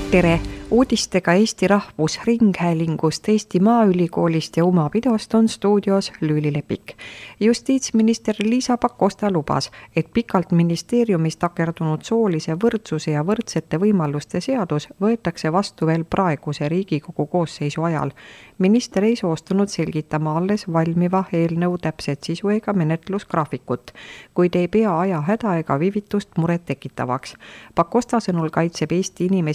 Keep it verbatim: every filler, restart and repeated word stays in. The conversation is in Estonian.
Tere! Uudistega Eesti Rahvusringhäälingust, Eesti Maaülikoolist ja Uma Pidost on stuudios Lüüli Lepik. Justiitsminister Liisa Pakosta lubas, et pikalt ministeeriumis takerdunud soolise võrdsuse ja võrdsete võimaluste seadus võetakse vastu veel praeguse Riigikogu koosseisu ajal. Minister ei soostunud selgitama alles valmiva eelnõu täpset sisu ega menetlusgraafikut, kuid ei pea aja häda ega vivitust muret tekitavaks. Pakosta sõnul kaitseb Eesti inimesi